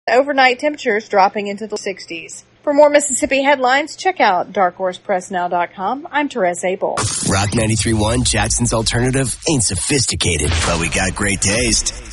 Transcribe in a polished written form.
Overnight temperatures dropping into the 60s. For more Mississippi headlines, check out darkhorsepressnow.com. I'm Therese Abel. Rock 93.1, Jackson's Alternative ain't sophisticated, but we got great taste.